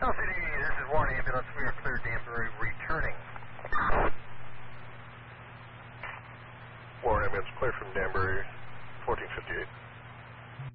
LCD, this is Warren Ambulance. We are clear Danbury returning. Warren Ambulance, clear from Danbury, 1458.